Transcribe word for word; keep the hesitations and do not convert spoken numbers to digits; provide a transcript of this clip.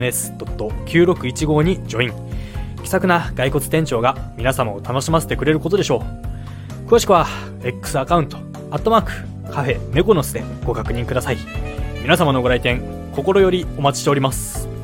エスドットきゅうろくいちご にジョイン。気さくな骸骨店長が皆様を楽しませてくれることでしょう。詳しくは X アカウントアットマークカフェメコノスでご確認ください。皆様のご来店心よりお待ちしております。